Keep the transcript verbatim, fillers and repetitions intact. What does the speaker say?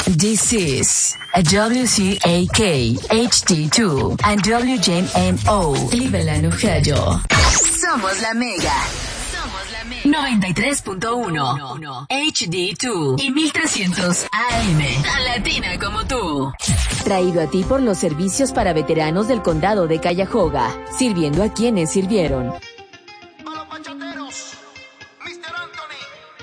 This is a W C A K H D two and W J M O Cleveland, Ohio. Somos la Mega. Somos la Mega. noventa y tres punto uno H D dos y mil trescientos A M. Tan latina como tú. Traído a ti por los servicios para veteranos del condado de Cuyahoga, sirviendo a quienes sirvieron.